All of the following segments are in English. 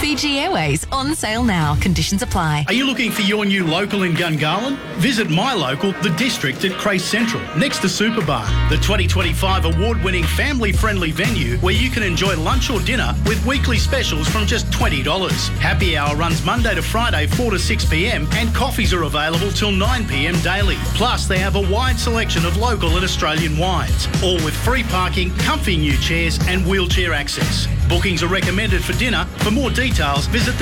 Fiji Airways, on sale now. Conditions apply. Are you looking for your new local in Gungahlin? Visit my local, The District at Crace Central, next to Superbar, the 2025 award-winning family-friendly venue where you can enjoy lunch or dinner with weekly specials from just $20. Happy hour runs Monday to Friday 4 to 6 p.m, and coffees are available till 9 p.m. daily. Plus, they have a wide selection of local and Australian wines, all with free parking, comfy new chairs and wheelchair access. Bookings are recommended for dinner. For more details, visit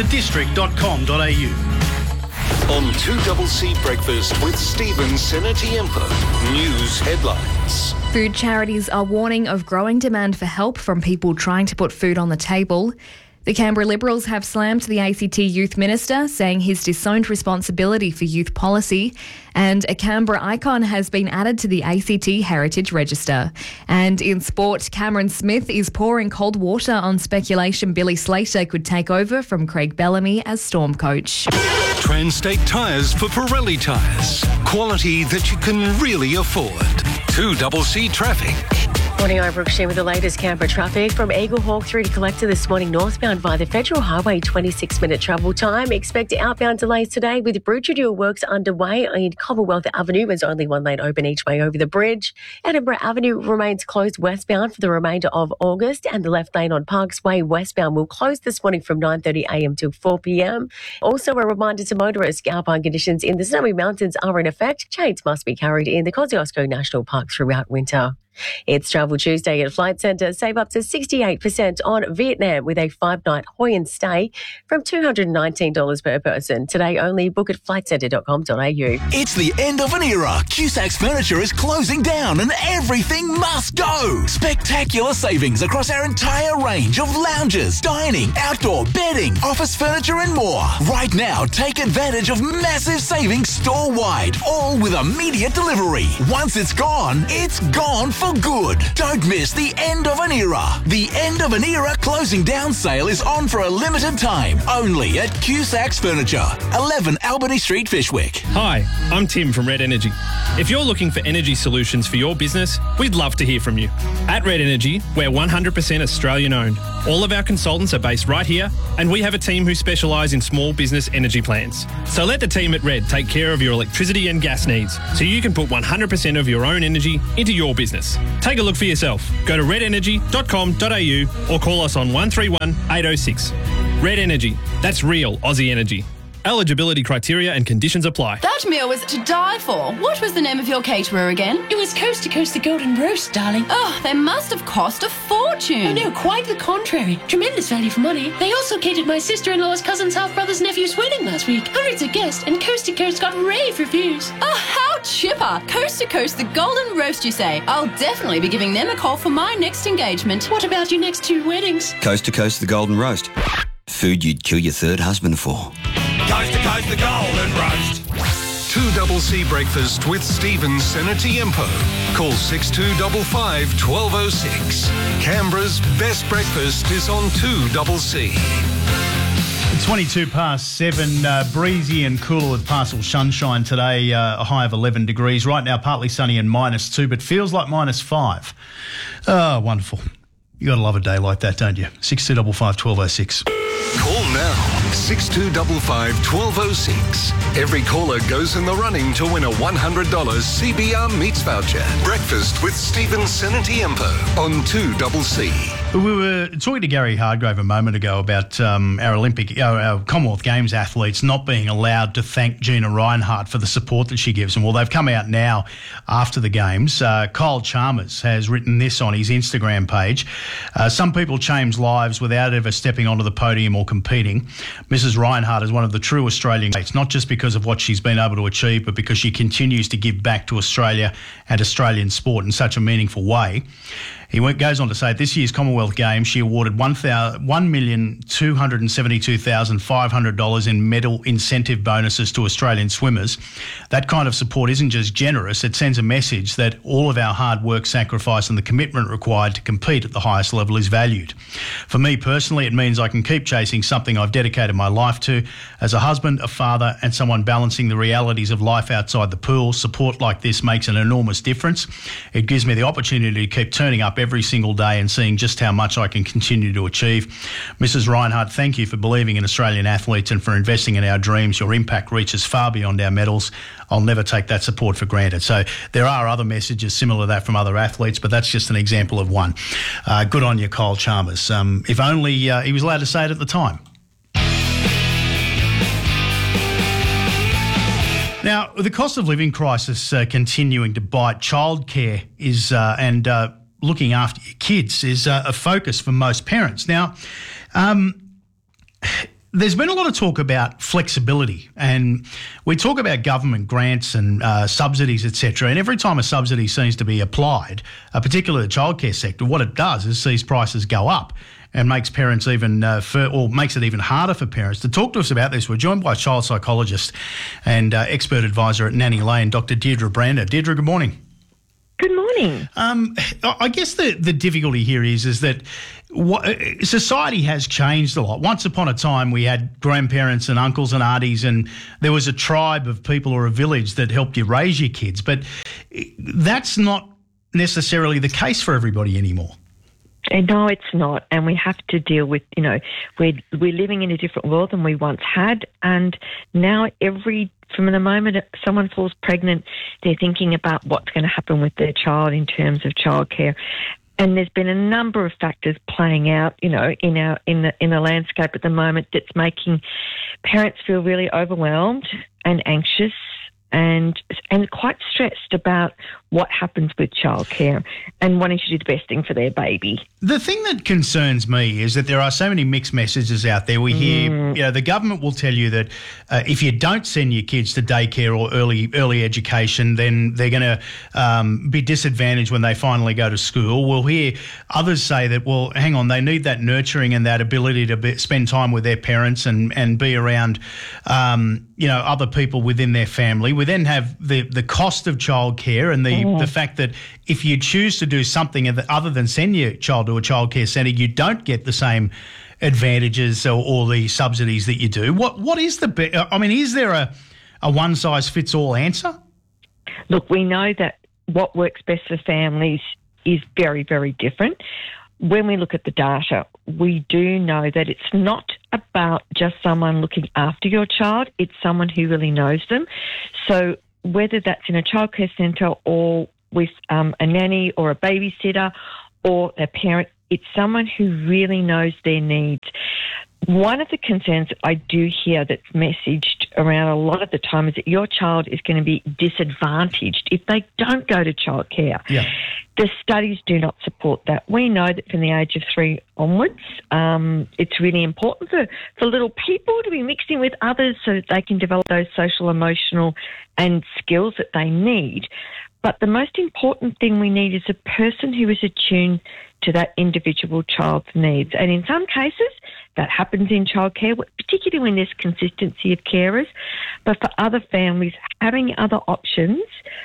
thedistrict.com.au. On 2CC Breakfast with Stephen Senatiempo. News headlines. Food charities are warning of growing demand for help from people trying to put food on the table. The Canberra Liberals have slammed the ACT Youth Minister, saying he's disowned responsibility for youth policy, and a Canberra icon has been added to the ACT Heritage Register. And in sport, Cameron Smith is pouring cold water on speculation Billy Slater could take over from Craig Bellamy as Storm coach. Transtate Tyres for Pirelli Tyres. Quality that you can really afford. 2CC Traffic. Morning, I'm Brooke Sheen with the latest Canberra traffic. From Eagle Hawk through to Collector this morning, northbound via the Federal Highway, 26-minute travel time. Expect outbound delays today with Bruchadure works underway in Commonwealth Avenue. There's only one lane open each way over the bridge. Edinburgh Avenue remains closed westbound for the remainder of August, and the left lane on Parks Way westbound will close this morning from 9:30am till 4pm. Also, a reminder to motorists, alpine conditions in the Snowy Mountains are in effect. Shades must be carried in the Kosciuszko National Park throughout winter. It's Travel Tuesday at Flight Centre. Save up to 68% on Vietnam with a 5-night Hoi An stay from $219 per person. Today only. Book at flightcentre.com.au. It's the end of an era. Cusac's Furniture is closing down and everything must go. Spectacular savings across our entire range of lounges, dining, outdoor, bedding, office furniture and more. Right now, take advantage of massive savings store-wide, all with immediate delivery. Once it's gone for good. Don't miss the end of an era. The end of an era closing down sale is on for a limited time, only at Cusac's Furniture, 11 Albany Street, Fishwick. Hi, I'm Tim from Red Energy. If you're looking for energy solutions for your business, we'd love to hear from you. At Red Energy, we're 100% Australian owned. All of our consultants are based right here, and we have a team who specialise in small business energy plans. So let the team at Red take care of your electricity and gas needs, so you can put 100% of your own energy into your business. Take a look for yourself. Go to redenergy.com.au or call us on 131 806. Red Energy. That's real Aussie energy. Eligibility criteria and conditions apply. That meal was to die for. What was the name of your caterer again? It was Coast to Coast the Golden Roast, darling. Oh, they must have cost a fortune. Oh, no, quite the contrary. Tremendous value for money. They also catered my sister-in-law's cousin's half-brother's nephew's wedding last week. Hundreds of guests, and Coast to Coast got rave reviews. Oh, how chipper. Coast to Coast the Golden Roast, you say? I'll definitely be giving them a call for my next engagement. What about your next 2 weddings? Coast to Coast the Golden Roast. Food you'd kill your third husband for. Coast to Coast the Golden Roast. 2CC Breakfast with Stephen Senatiempo. Call 6255 1206. Canberra's best breakfast is on 2CC. 22 past 7, breezy and cooler with partial sunshine today, a high of 11 degrees. Right now, partly sunny and -2, but feels like -5. Oh, wonderful. You got to love a day like that, don't you? 6255 1206. Call now, 6255 1206. Every caller goes in the running to win a $100 CBR Meats voucher. Breakfast with Stephen Senatiempo on 2CC. We were talking to Gary Hardgrove a moment ago about our Commonwealth Games athletes not being allowed to thank Gina Reinhart for the support that she gives them. Well, they've come out now after the Games. Kyle Chalmers has written this on his Instagram page. Some people change lives without ever stepping onto the podium or competing. Mrs. Reinhart is one of the true Australian greats, not just because of what she's been able to achieve, but because she continues to give back to Australia and Australian sport in such a meaningful way. He goes on to say, at this year's Commonwealth Games, she awarded $1,272,500 in medal incentive bonuses to Australian swimmers. That kind of support isn't just generous, it sends a message that all of our hard work, sacrifice and the commitment required to compete at the highest level is valued. For me personally, it means I can keep chasing something I've dedicated my life to. As a husband, a father and someone balancing the realities of life outside the pool, support like this makes an enormous difference. It gives me the opportunity to keep turning up up every single day and seeing just how much I can continue to achieve. Mrs. Reinhardt, thank you for believing in Australian athletes and for investing in our dreams. Your impact reaches far beyond our medals. I'll never take that support for granted. So there are other messages similar to that from other athletes, but that's just an example of one. Good on you, Kyle Chalmers. If only he was allowed to say it at the time. Now, the cost of living crisis continuing to bite, childcare is and looking after your kids is a focus for most parents. Now, there's been a lot of talk about flexibility, and we talk about government grants and subsidies, etc. And every time a subsidy seems to be applied, particularly the childcare sector, what it does is sees prices go up and makes parents even makes it even harder for parents. To talk to us about this, we're joined by child psychologist and expert advisor at Nanny Lane, Dr. Deirdre Brander. Deirdre, good morning. Good morning. I guess the difficulty here is that society has changed a lot. Once upon a time, we had grandparents and uncles and aunties, and there was a tribe of people or a village that helped you raise your kids. But that's not necessarily the case for everybody anymore. No, it's not, and we have to deal with, we're living in a different world than we once had, and now from the moment someone falls pregnant, they're thinking about what's going to happen with their child in terms of childcare. And there's been a number of factors playing out, in the landscape at the moment that's making parents feel really overwhelmed and anxious and quite stressed about what happens with childcare and wanting to do the best thing for their baby. The thing that concerns me is that there are so many mixed messages out there. We hear, the government will tell you that if you don't send your kids to daycare or early education, then they're going to be disadvantaged when they finally go to school. We'll hear others say that, well, hang on, they need that nurturing and that ability to spend time with their parents and be around, other people within their family. We then have the cost of childcare and the fact that if you choose to do something other than send your child to a childcare centre, you don't get the same advantages or the subsidies that you do. What is is there a one-size-fits-all answer? Look, we know that what works best for families is very, very different. When we look at the data, we do know that it's not about just someone looking after your child, it's someone who really knows them. So whether that's in a childcare centre or with a nanny or a babysitter or a parent, it's someone who really knows their needs. One of the concerns I do hear that's messaged around a lot of the time is that your child is going to be disadvantaged if they don't go to childcare. Yeah. The studies do not support that. We know that from the age of 3 onwards, it's really important for little people to be mixing with others so that they can develop those social, emotional and skills that they need. But the most important thing we need is a person who is attuned to that individual child's needs. And in some cases, that happens in childcare, particularly when there's consistency of carers. But for other families, having other options,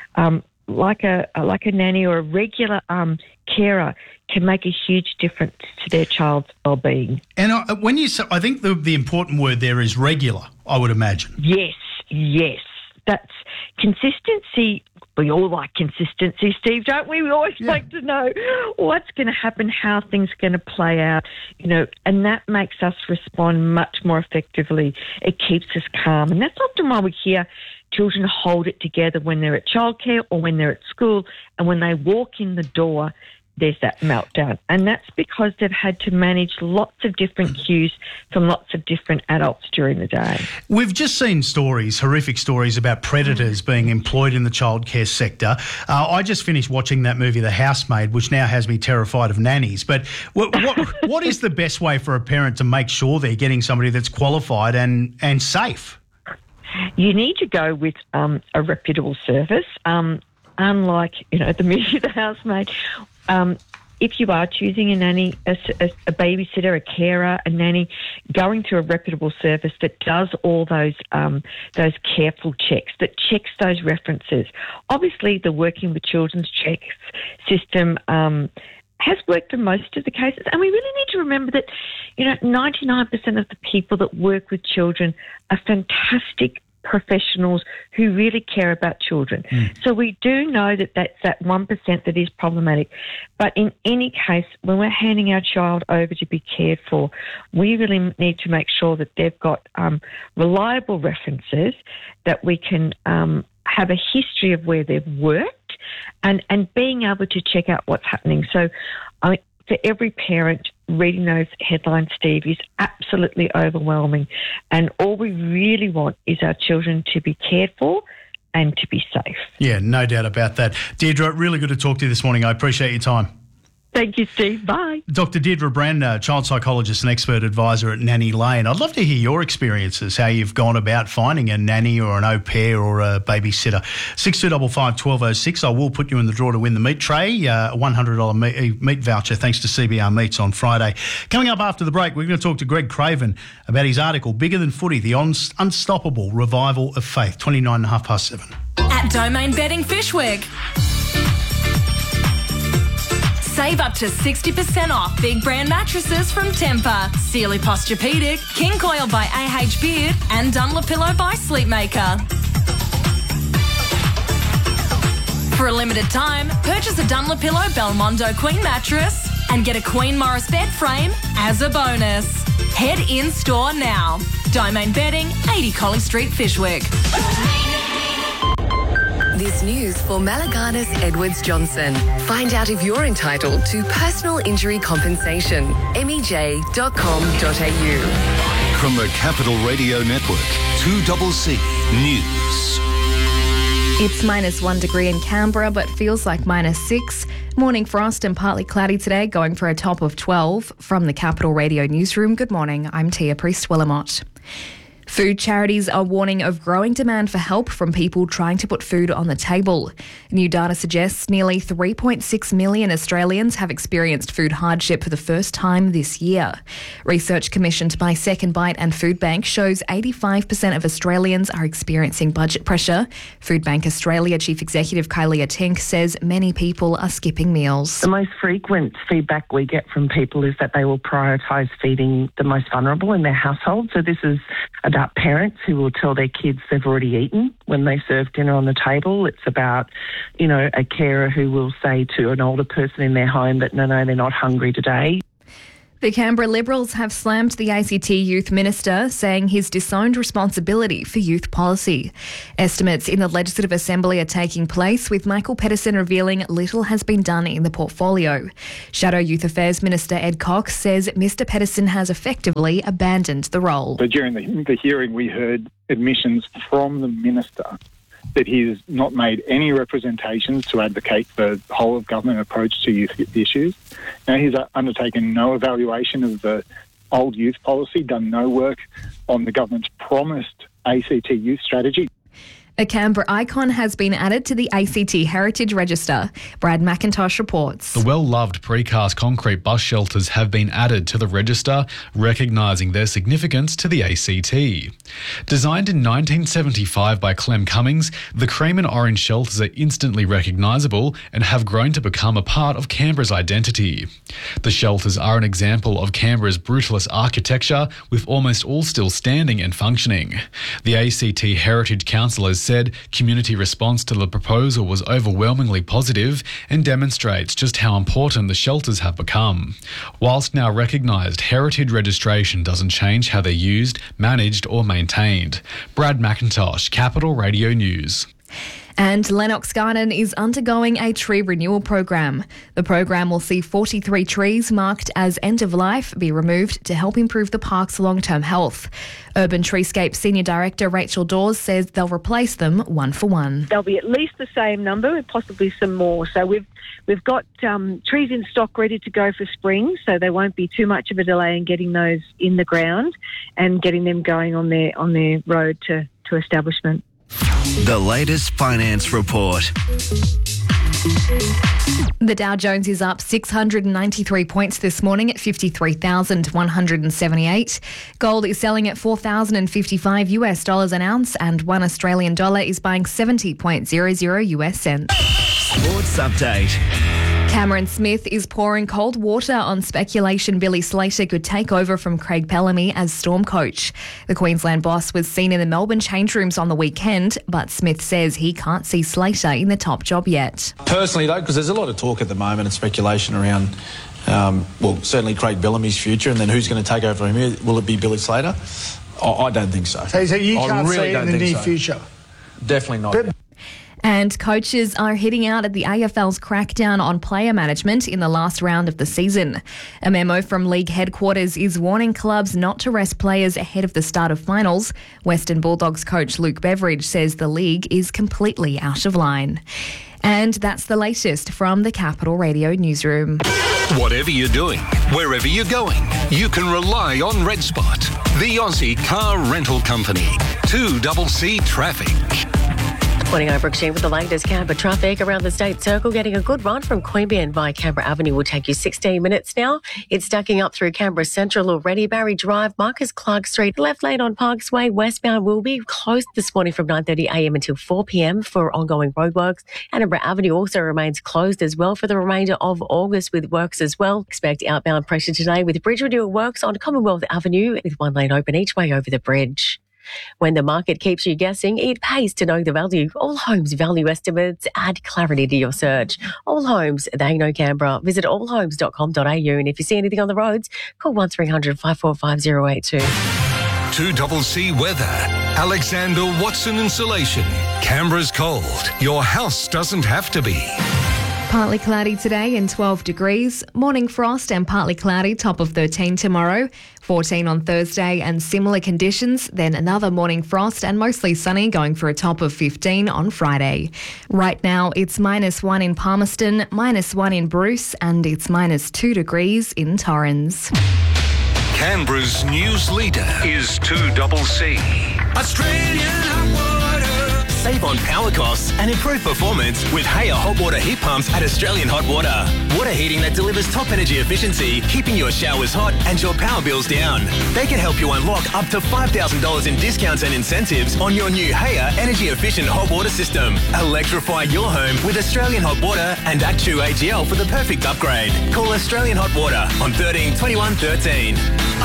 like a nanny or a regular carer, can make a huge difference to their child's well-being. And when you say, I think the important word there is regular, I would imagine. Yes. That's consistency. We all like consistency, Steve, don't we? We always like to know what's going to happen, how things are going to play out, and that makes us respond much more effectively. It keeps us calm. And that's often why we hear children hold it together when they're at childcare or when they're at school, and when they walk in the door, there's that meltdown. And that's because they've had to manage lots of different cues from lots of different adults during the day. We've just seen horrific stories about predators being employed in the childcare sector. I just finished watching that movie, The Housemaid, which now has me terrified of nannies. But what is the best way for a parent to make sure they're getting somebody that's qualified and safe? You need to go with a reputable service. Unlike, the movie The Housemaid, if you are choosing a nanny, a babysitter, a carer, a nanny, going through a reputable service that does all those careful checks, that checks those references. Obviously, the Working with Children's Checks system has worked in most of the cases, and we really need to remember that 99% of the people that work with children are fantastic professionals who really care about children. So we do know that that's that 1% that is problematic. But in any case, when we're handing our child over to be cared for, we really need to make sure that they've got reliable references, that we can have a history of where they've worked and being able to check out what's happening. So for every parent, reading those headlines, Steve, is absolutely overwhelming. And all we really want is our children to be cared for and to be safe. Yeah, no doubt about that. Deirdre, really good to talk to you this morning. I appreciate your time. Thank you, Steve. Bye. Dr. Deirdre Brand, child psychologist and expert advisor at Nanny Lane. I'd love to hear your experiences, how you've gone about finding a nanny or an au pair or a babysitter. 6255 1206. I will put you in the draw to win the meat tray, a $100 meat voucher thanks to CBR Meats on Friday. Coming up after the break, we're going to talk to Greg Craven about his article, Bigger Than Footy, the Unstoppable Revival of Faith, 7:29. At Domain Bedding Fishwick. Save up to 60% off big brand mattresses from Tempur, Sealy Posturepedic, King Coil by AH Beard and Dunlopillow by Sleepmaker. For a limited time, purchase a Dunlopillow Belmondo Queen mattress and get a Queen Morris bed frame as a bonus. Head in store now. Domain Bedding, 80 Colley Street, Fishwick. This news for Malaganas Edwards Johnson. Find out if you're entitled to personal injury compensation. MEJ.com.au. From the Capital Radio Network, 2CC News. It's -1 degree in Canberra, but feels like -6. Morning frost and partly cloudy today, going for a top of 12. From the Capital Radio Newsroom, good morning, I'm Tia Priest-Willamott. Food charities are warning of growing demand for help from people trying to put food on the table. New data suggests nearly 3.6 million Australians have experienced food hardship for the first time this year. Research commissioned by Second Bite and Foodbank shows 85% of Australians are experiencing budget pressure. Foodbank Australia Chief Executive Kylie Tink says many people are skipping meals. The most frequent feedback we get from people is that they will prioritise feeding the most vulnerable in their household. So this is about parents who will tell their kids they've already eaten when they serve dinner on the table. It's about, a carer who will say to an older person in their home that, no, they're not hungry today. The Canberra Liberals have slammed the ACT Youth Minister, saying he's disowned responsibility for youth policy. Estimates in the Legislative Assembly are taking place, with Michael Pedersen revealing little has been done in the portfolio. Shadow Youth Affairs Minister Ed Cox says Mr Pedersen has effectively abandoned the role. So during the hearing, we heard admissions from the Minister that he has not made any representations to advocate the whole of government approach to youth issues. Now, he's undertaken no evaluation of the old youth policy, done no work on the government's promised ACT youth strategy. A Canberra icon has been added to the ACT Heritage Register. Brad McIntosh reports. The well-loved precast concrete bus shelters have been added to the register, recognising their significance to the ACT. Designed in 1975 by Clem Cummings, the cream and orange shelters are instantly recognisable and have grown to become a part of Canberra's identity. The shelters are an example of Canberra's brutalist architecture, with almost all still standing and functioning. The ACT Heritage Council has said community response to the proposal was overwhelmingly positive and demonstrates just how important the shelters have become. Whilst now recognised, heritage registration doesn't change how they're used, managed or maintained. Brad McIntosh, Capital Radio News. And Lennox Garden is undergoing a tree renewal program. The program will see 43 trees marked as end of life be removed to help improve the park's long-term health. Urban Treescape Senior Director Rachel Dawes says they'll replace them one for one. There'll be at least the same number and possibly some more. So we've got trees in stock ready to go for spring, so there won't be too much of a delay in getting those in the ground and getting them going on their road to establishment. The latest finance report. The Dow Jones is up 693 points this morning at 53,178. Gold is selling at $4,055 an ounce, and $1 Australian dollar is buying 70.00 US cents. Sports update. Cameron Smith is pouring cold water on speculation Billy Slater could take over from Craig Bellamy as Storm coach. The Queensland boss was seen in the Melbourne change rooms on the weekend, but Smith says he can't see Slater in the top job yet. Personally, though, because there's a lot of talk at the moment and speculation around, certainly Craig Bellamy's future, and then who's going to take over from him? Will it be Billy Slater? I don't think so. So you can't see it in the near future? Definitely not. And coaches are hitting out at the AFL's crackdown on player management in the last round of the season. A memo from league headquarters is warning clubs not to rest players ahead of the start of finals. Western Bulldogs coach Luke Beveridge says the league is completely out of line. And that's the latest from the Capital Radio newsroom. Whatever you're doing, wherever you're going, you can rely on Red Spot, the Aussie car rental company. 2CC Traffic. Morning, I'm Brooke Sheen with the latest Canberra traffic around the State Circle. Getting a good run from Queanbeyan via Canberra Avenue will take you 16 minutes now. It's stacking up through Canberra Central already. Barry Drive, Marcus Clark Street, left lane on Parks Way, westbound will be closed this morning from 9:30am until 4pm for ongoing roadworks. Edinburgh Avenue also remains closed as well for the remainder of August with works as well. Expect outbound pressure today with bridge renewal works on Commonwealth Avenue with one lane open each way over the bridge. When the market keeps you guessing, it pays to know the value. All Homes value estimates add clarity to your search. All Homes, they know Canberra. Visit allhomes.com.au, and if you see anything on the roads, call 1300 545 082. 2CC Weather. Alexander Watson Insulation. Canberra's cold. Your house doesn't have to be. Partly cloudy today and 12 degrees. Morning frost and partly cloudy, top of 13 tomorrow. 14 on Thursday and similar conditions. Then another morning frost and mostly sunny, going for a top of 15 on Friday. Right now it's -1 in Palmerston, -1 in Bruce, and it's -2 degrees in Torrens. Canberra's news leader is 2CC. Australian hot water. Save on power costs and improve performance with Haya hot water heat pumps at Australian Hot Water. Water heating that delivers top energy efficiency, keeping your showers hot and your power bills down. They can help you unlock up to $5,000 in discounts and incentives on your new Haya energy efficient hot water system. Electrify your home with Australian Hot Water and Actu AGL for the perfect upgrade. Call Australian Hot Water on 13 21 13.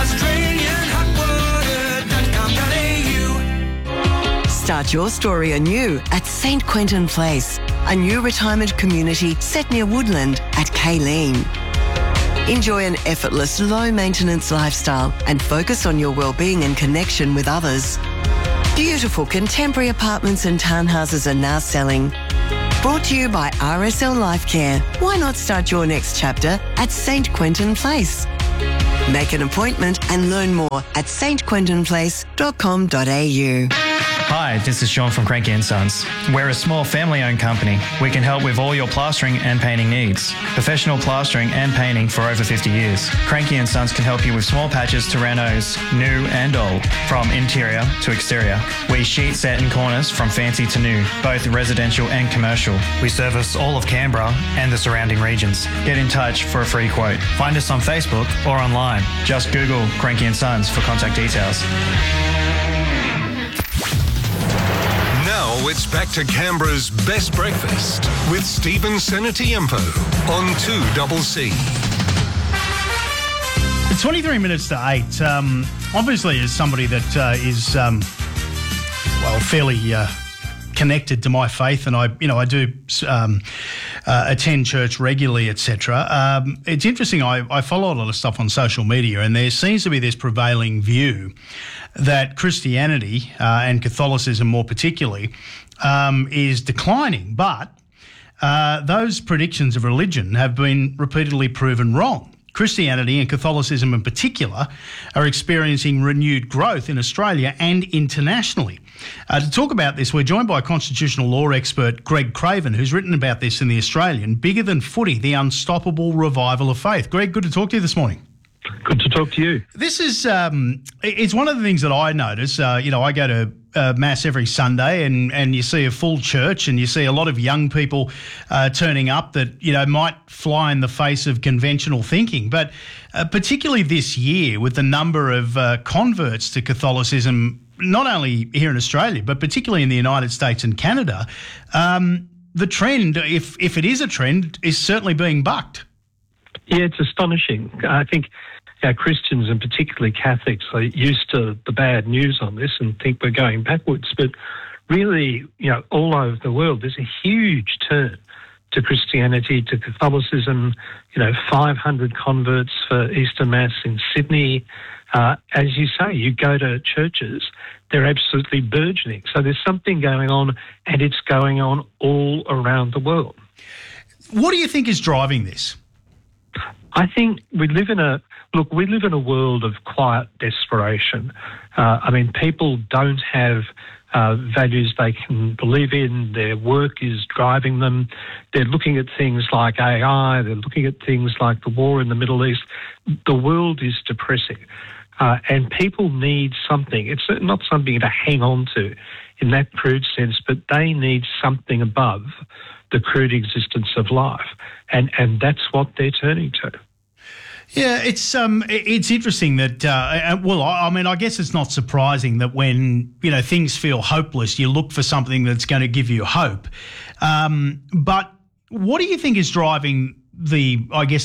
AustralianHotWater.com.au. Start your story anew at St Quentin Place, a new retirement community set near Woodland at Kayleen. Enjoy an effortless, low-maintenance lifestyle and focus on your well-being and connection with others. Beautiful contemporary apartments and townhouses are now selling. Brought to you by RSL Lifecare. Why not start your next chapter at St Quentin Place? Make an appointment and learn more at stquentinplace.com.au. Hi, this is Sean from Cranky & Sons. We're a small family-owned company. We can help with all your plastering and painting needs. Professional plastering and painting for over 50 years. Cranky & Sons can help you with small patches to renos, new and old, from interior to exterior. We sheet, set and corners from fancy to new, both residential and commercial. We service all of Canberra and the surrounding regions. Get in touch for a free quote. Find us on Facebook or online. Just Google Cranky & Sons for contact details. Now it's back to Canberra's best breakfast with Stephen Senatiempo on 2CC. 23 minutes to 8. Obviously, as somebody that is fairly connected to my faith, and I do attend church regularly, etc. It's interesting. I follow a lot of stuff on social media, and there seems to be this prevailing view that Christianity and Catholicism more particularly is declining, but those predictions of religion have been repeatedly proven wrong. Christianity and Catholicism in particular are experiencing renewed growth in Australia and internationally. To talk about this, we're joined by constitutional law expert Greg Craven, who's written about this in The Australian, Bigger Than Footy, the Unstoppable Revival of Faith. Greg, good to talk to you this morning. Good to talk to you. This is, it's one of the things that I notice. I go to Mass every Sunday and you see a full church and you see a lot of young people turning up that, might fly in the face of conventional thinking. But particularly this year, with the number of converts to Catholicism, not only here in Australia, but particularly in the United States and Canada, the trend, if it is a trend, is certainly being bucked. Yeah, it's astonishing. I think Christians and particularly Catholics are used to the bad news on this and think we're going backwards. But really, all over the world, there's a huge turn to Christianity, to Catholicism, 500 converts for Easter Mass in Sydney. As you say, you go to churches, they're absolutely burgeoning. So there's something going on, and it's going on all around the world. What do you think is driving this? I think we live in a world of quiet desperation. People don't have values they can believe in. Their work is driving them. They're looking at things like AI. They're looking at things like the war in the Middle East. The world is depressing. And people need something. It's not something to hang on to in that crude sense, but they need something above the crude existence of life. And that's what they're turning to. Yeah, it's interesting that, I guess it's not surprising that when, things feel hopeless, you look for something that's going to give you hope. But what do you think is driving the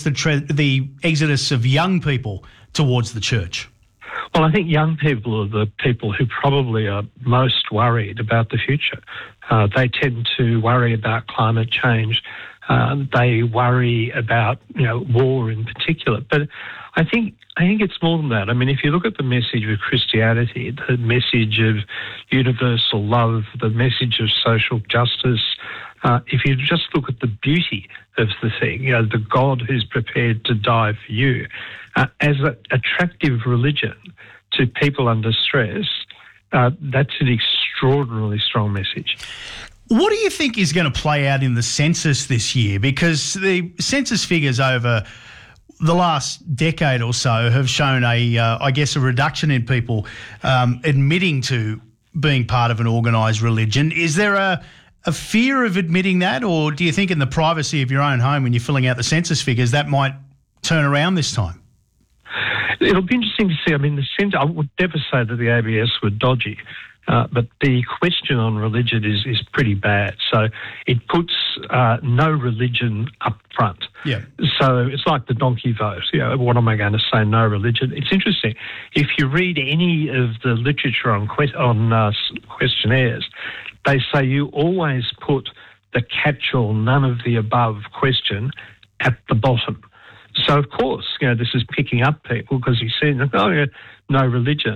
exodus of young people towards the church? Well, I think young people are the people who probably are most worried about the future. They tend to worry about climate change. They worry about, war in particular. But I think it's more than that. If you look at the message of Christianity, the message of universal love, the message of social justice, if you just look at the beauty of the thing, the God who's prepared to die for you, as an attractive religion to people under stress, that's an extraordinarily strong message. What do you think is going to play out in the census this year? Because the census figures over the last decade or so have shown a reduction in people admitting to being part of an organised religion. Is there a fear of admitting that, or do you think in the privacy of your own home when you're filling out the census figures that might turn around this time? It'll be interesting to see. The census, I would never say that the ABS were dodgy. But the question on religion is pretty bad. So it puts no religion up front. Yeah. So it's like the donkey vote. What am I going to say? No religion. It's interesting. If you read any of the literature on questionnaires, they say you always put the catch-all, none of the above question at the bottom. So, of course, this is picking up people because you see, no religion.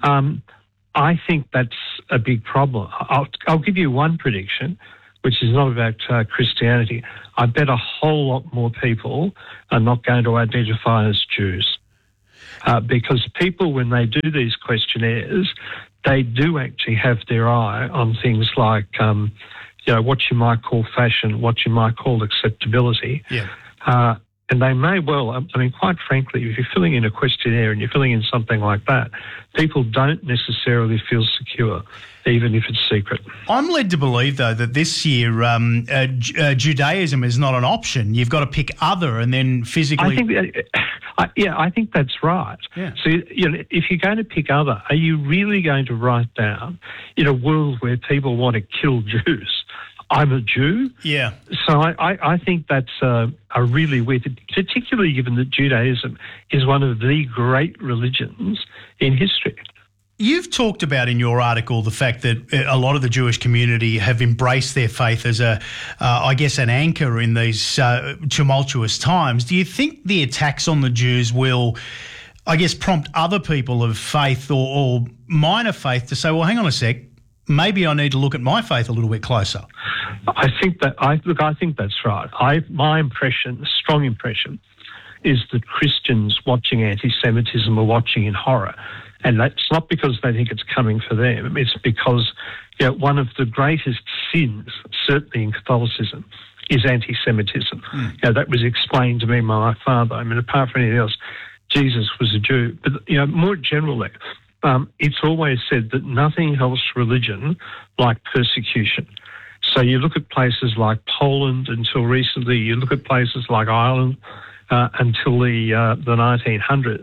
I think that's a big problem. I'll give you one prediction, which is not about Christianity. I bet a whole lot more people are not going to identify as Jews because people, when they do these questionnaires, they do actually have their eye on things like, what you might call fashion, what you might call acceptability. Yeah. And they may well, quite frankly, if you're filling in a questionnaire and you're filling in something like that, people don't necessarily feel secure, even if it's secret. I'm led to believe, though, that this year Judaism is not an option. You've got to pick other and then physically... I think that's right. Yeah. So, if you're going to pick other, are you really going to write down, in a world where people want to kill Jews, I'm a Jew? Yeah. So I think that's a really weird, particularly given that Judaism is one of the great religions in history. You've talked about in your article the fact that a lot of the Jewish community have embraced their faith as an anchor in these tumultuous times. Do you think the attacks on the Jews will, prompt other people of faith or minor faith to say, well, hang on a sec, maybe I need to look at my faith a little bit closer? I think that's right. My impression, strong impression, is that Christians watching anti-Semitism are watching in horror. And that's not because they think it's coming for them. It's because one of the greatest sins, certainly in Catholicism, is anti-Semitism. That was explained to me by my father. Apart from anything else, Jesus was a Jew. But, more generally, it's always said that nothing helps religion like persecution. So you look at places like Poland until recently, you look at places like Ireland until the 1900s,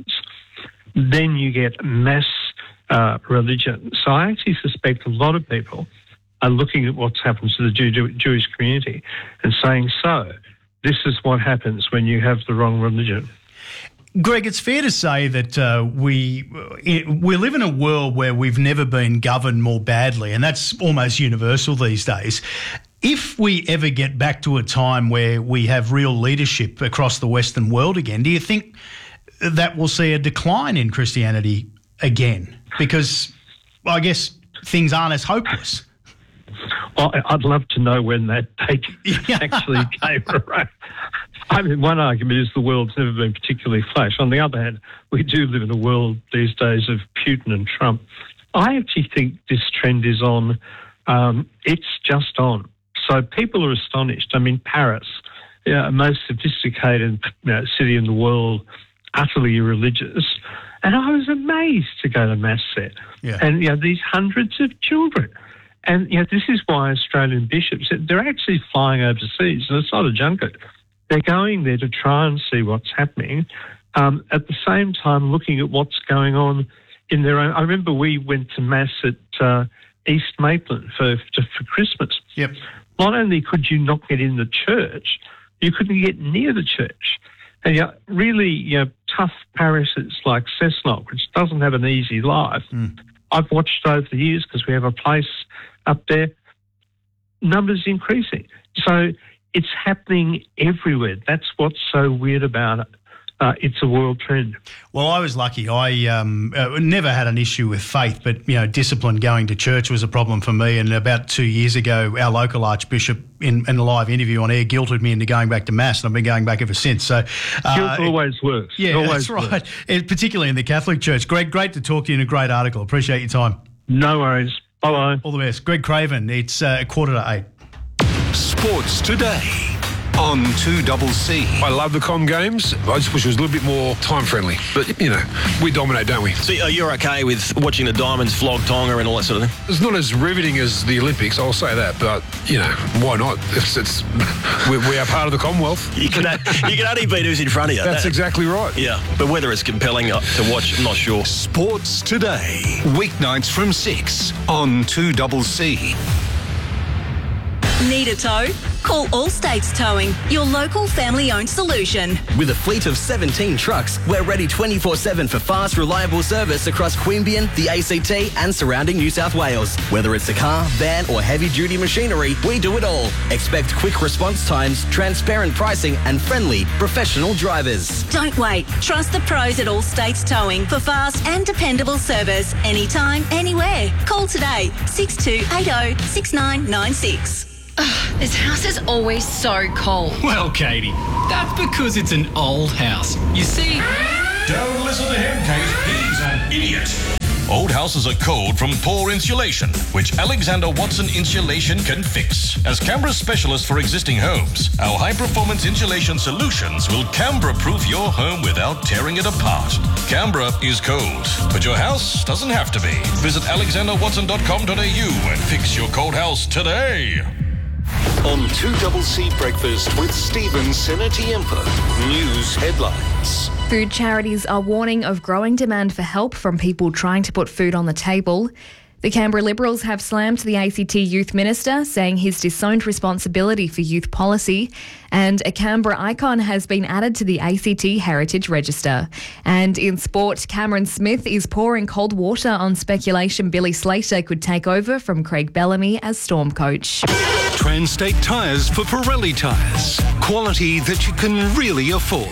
then you get mass religion. So I actually suspect a lot of people are looking at what's happened to the Jewish community and saying, so, this is what happens when you have the wrong religion. Greg, it's fair to say that we live in a world where we've never been governed more badly, and that's almost universal these days. If we ever get back to a time where we have real leadership across the Western world again, do you think that will see a decline in Christianity again? Because I guess things aren't as hopeless. Well, I'd love to know when that date actually came around. I mean, one argument is the world's never been particularly flash. On the other hand, we do live in a world these days of Putin and Trump. I actually think this trend is on. It's just on. So people are astonished. I mean, Paris, most sophisticated city in the world, utterly irreligious. And I was amazed to go to Mass there. Yeah. And, these hundreds of children. And, this is why Australian bishops, they're actually flying overseas, and it's not a junket. They're going there to try and see what's happening, at the same time looking at what's going on in their own. I remember we went to Mass at East Maitland for Christmas. Yep. Not only could you not get in the church, you couldn't get near the church. And really tough parishes like Cessnock, which doesn't have an easy life, I've watched over the years because we have a place up there, numbers increasing. So it's happening everywhere. That's what's so weird about it. It's a world trend. Well, I was lucky. I never had an issue with faith, but, discipline going to church was a problem for me. And about 2 years ago, our local Archbishop, in a live interview on air, guilted me into going back to Mass, and I've been going back ever since. So guilt always works. Yeah, always that's right. Particularly in the Catholic Church. Greg, great to talk to you, and a great article. Appreciate your time. No worries. Bye-bye. All the best. Greg Craven, it's 7:45. Sports Today on 2CC. I love the Com Games. I just wish it was a little bit more time-friendly. But, we dominate, don't we? So you're okay with watching the Diamonds flog Tonga and all that sort of thing? It's not as riveting as the Olympics, I'll say that. But, why not? We are part of the Commonwealth. You can only beat who's in front of you. That's exactly right. Yeah, but whether it's compelling to watch, I'm not sure. Sports Today, weeknights from 6 on 2CC. Need a tow? Call Allstates Towing, your local family-owned solution. With a fleet of 17 trucks, we're ready 24/7 for fast, reliable service across Queanbeyan, the ACT and surrounding New South Wales. Whether it's a car, van or heavy-duty machinery, we do it all. Expect quick response times, transparent pricing and friendly, professional drivers. Don't wait. Trust the pros at Allstates Towing for fast and dependable service anytime, anywhere. Call today, 6280 6996. This house is always so cold. Well, Katie, that's because it's an old house. You see... Don't listen to him, Kate. He's an idiot. Old houses are cold from poor insulation, which Alexander Watson Insulation can fix. As Canberra's specialist for existing homes, our high-performance insulation solutions will Canberra-proof your home without tearing it apart. Canberra is cold, but your house doesn't have to be. Visit alexanderwatson.com.au and fix your cold house today. On 2CC Breakfast with Stephen Senatiempo. News headlines. Food charities are warning of growing demand for help from people trying to put food on the table. The Canberra Liberals have slammed the ACT Youth Minister, saying he's disowned responsibility for youth policy, and a Canberra icon has been added to the ACT Heritage Register. And in sport, Cameron Smith is pouring cold water on speculation Billy Slater could take over from Craig Bellamy as Storm coach. Transtate Tyres for Pirelli tyres. Quality that you can really afford.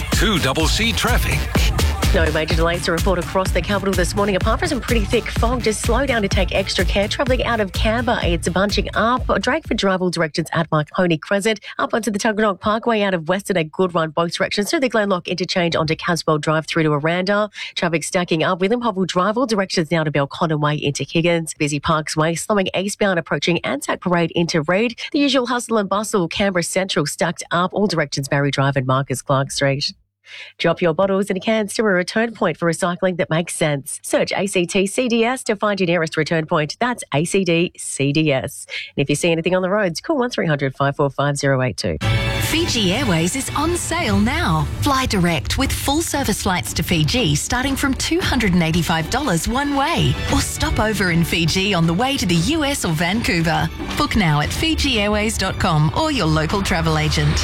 2CC Traffic. No major delays to report across the capital this morning, apart from some pretty thick fog. Just slow down to take extra care. Travelling out of Canberra, it's bunching up. Drakeford Drive all directions at Marconi Crescent. Up onto the Tuggeranong Parkway out of Western at Goodrun, both directions. Through the Glenlock interchange onto Caswell Drive through to Aranda. Traffic stacking up. William Hovell Drive all directions now to Belconnen Way into Higgins. Busy Parks Way, slowing eastbound approaching Anzac Parade into Reid. The usual hustle and bustle. Canberra Central stacked up all directions Barry Drive and Marcus Clark Street. Drop your bottles and cans to a return point for recycling that makes sense. Search ACT CDS to find your nearest return point. That's ACD CDS. And if you see anything on the roads, call 1300 545 082. Fiji Airways is on sale now. Fly direct with full service flights to Fiji starting from $285 one way. Or stop over in Fiji on the way to the US or Vancouver. Book now at FijiAirways.com or your local travel agent.